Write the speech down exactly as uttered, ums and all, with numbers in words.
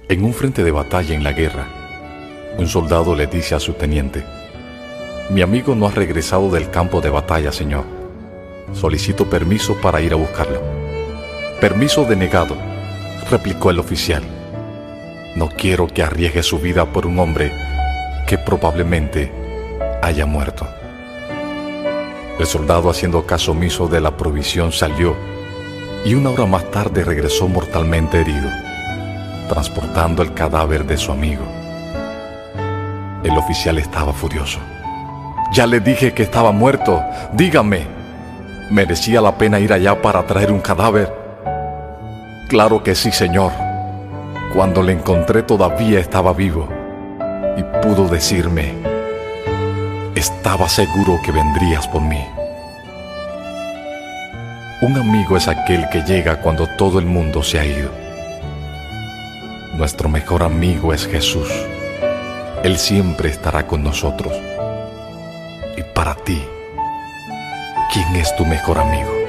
En un frente de batalla en la guerra, un soldado le dice a su teniente: «Mi amigo no ha regresado del campo de batalla, señor. Solicito permiso para ir a buscarlo». «Permiso denegado», replicó el oficial. «No quiero que arriesgue su vida por un hombre que probablemente haya muerto». El soldado, haciendo caso omiso de la provisión, salió y una hora más tarde regresó mortalmente herido, transportando el cadáver de su amigo. El oficial estaba furioso. «Ya le dije que estaba muerto. Dígame, ¿merecía la pena ir allá para traer un cadáver?». «Claro que sí, señor. Cuando le encontré todavía estaba vivo y pudo decirme: estaba seguro que vendrías por mí». Un amigo es aquel que llega cuando todo el mundo se ha ido. Nuestro mejor amigo es Jesús. Él siempre estará con nosotros. Y para ti, ¿quién es tu mejor amigo?